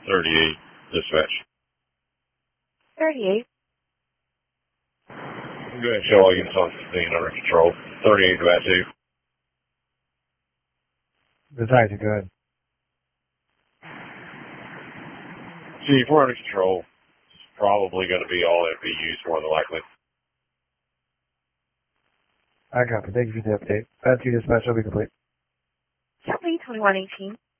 38, dispatch. 38. Go ahead and show all units on scene under control. 38 to bat 2. Detective, go ahead. Chief, we're under control. It's probably going to be all FPUs more than likely. I copy. Thank you for the update. Bat 2 dispatch will be complete. Copy 2118.